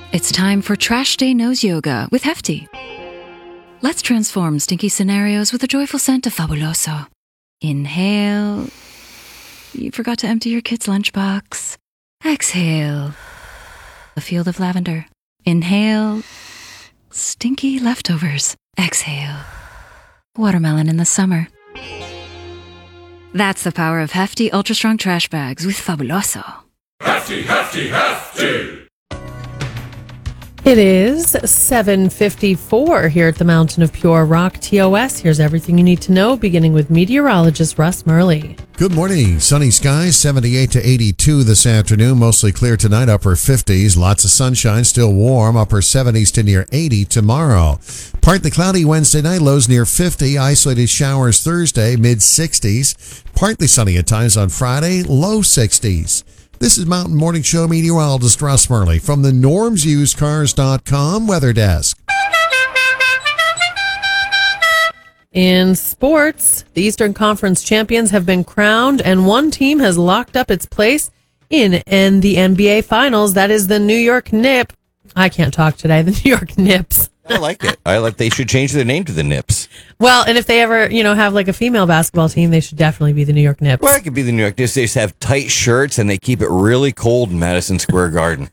It's time for Trash Day Nose Yoga with Hefty. Let's transform stinky scenarios with a joyful scent of Fabuloso. Inhale. You forgot to empty your kid's lunchbox. Exhale. A field of lavender. Inhale. Stinky leftovers. Exhale. Watermelon in the summer. That's the power of Hefty Ultra Strong Trash Bags with Fabuloso. Hefty, hefty, hefty! It is 7:54 here at the Mountain of Pure Rock TOS. Here's everything you need to know, beginning with meteorologist Russ Murley. Good morning. Sunny skies, 78 to 82 this afternoon. Mostly clear tonight, upper 50s. Lots of sunshine, still warm, upper 70s to near 80 tomorrow. Partly cloudy Wednesday night, lows near 50. Isolated showers Thursday, mid-60s. Partly sunny at times on Friday, low 60s. This is Mountain Morning Show meteorologist Russ Murley from the normsusedcars.com weather desk. In sports, the Eastern Conference champions have been crowned, and one team has locked up its place in the NBA Finals. That is the New York Nips. I can't talk today. The New York Nips. I like it. They should change their name to the Nips. Well, and if they ever, have like a female basketball team, they should definitely be the New York Nips. Well, it could be the New York Nips. They just have tight shirts and they keep it really cold in Madison Square Garden.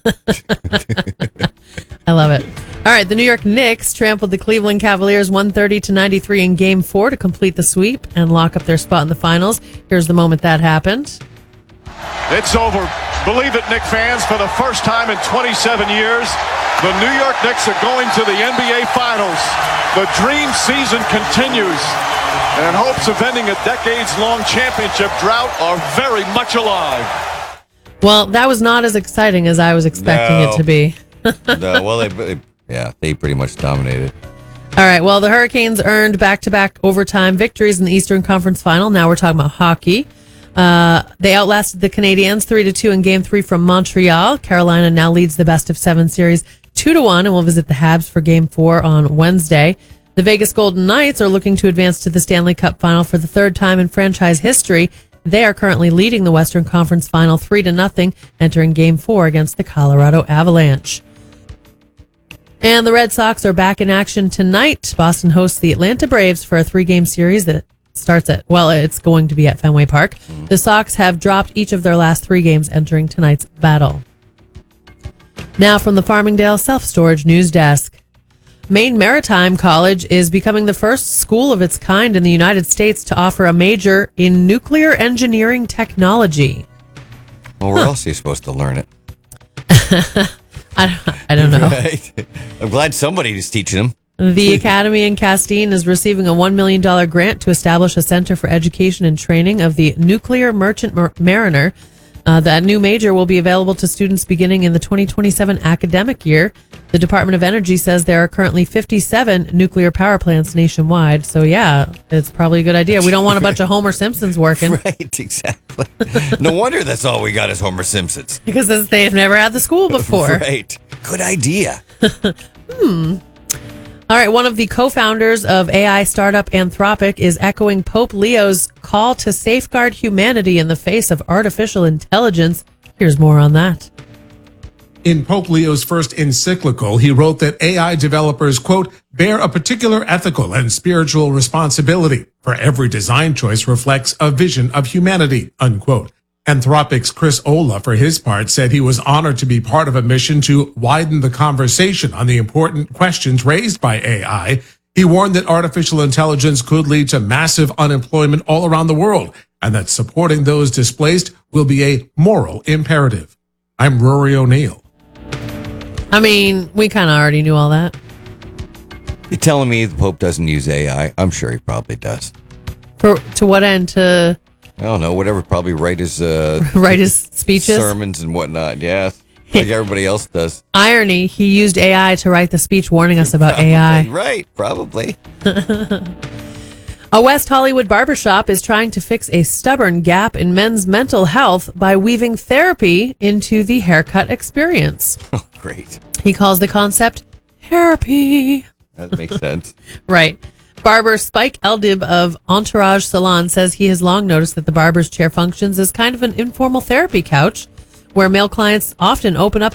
I love it. All right, the New York Knicks trampled the Cleveland Cavaliers 130-93 in Game 4 to complete the sweep and lock up their spot in the finals. Here's the moment that happened. It's over. Believe it, Knicks fans, for the first time in 27 years, the New York Knicks are going to the NBA Finals. The dream season continues, and hopes of ending a decades-long championship drought are very much alive. Well, that was not as exciting as I was expecting it to be. No, well, they pretty much dominated. All right, well, the Hurricanes earned back-to-back overtime victories in the Eastern Conference Final. Now we're talking about hockey. They outlasted the Canadiens 3-2 in Game 3 from Montreal. Carolina now leads the best-of-7 series 2-1 and will visit the Habs for Game 4 on Wednesday. The Vegas Golden Knights are looking to advance to the Stanley Cup Final for the third time in franchise history. They are currently leading the Western Conference Final 3-0, entering Game 4 against the Colorado Avalanche. And the Red Sox are back in action tonight. Boston hosts the Atlanta Braves for a 3-game series that starts it's going to be at Fenway Park. The Sox have dropped each of their last 3 games entering tonight's battle. Now from the Farmingdale Self-Storage News Desk. Maine Maritime College is becoming the first school of its kind in the United States to offer a major in nuclear engineering technology. Well, where else are you supposed to learn it? I don't know. Right? I'm glad somebody is teaching them. The Academy in Castine is receiving a $1 million grant to establish a center for education and training of the nuclear merchant mariner. That new major will be available to students beginning in the 2027 academic year. The Department of Energy says there are currently 57 nuclear power plants nationwide. So, yeah, it's probably a good idea. We don't want a bunch of Homer Simpsons working. Right, exactly. No wonder that's all we got is Homer Simpsons. Because they've never had the school before. Right. Good idea. All right, one of the co-founders of AI startup Anthropic is echoing Pope Leo's call to safeguard humanity in the face of artificial intelligence. Here's more on that. In Pope Leo's first encyclical, he wrote that AI developers, quote, bear a particular ethical and spiritual responsibility, for every design choice reflects a vision of humanity, unquote. Anthropic's Chris Olah, for his part, said he was honored to be part of a mission to widen the conversation on the important questions raised by AI. He warned that artificial intelligence could lead to massive unemployment all around the world, and that supporting those displaced will be a moral imperative. I'm Rory O'Neill. I mean, we kind of already knew all that. You're telling me the Pope doesn't use AI? I'm sure he probably does. To what end? To I don't know, whatever, probably write his speeches, sermons and whatnot, yeah, like everybody else does. Irony, he used AI to write the speech warning us about Probably, AI. Right, probably. A West Hollywood barbershop is trying to fix a stubborn gap in men's mental health by weaving therapy into the haircut experience. Oh, great. He calls the concept therapy. That makes sense. Right. Barber Spike Eldib of Entourage Salon says he has long noticed that the barber's chair functions as kind of an informal therapy couch where male clients often open up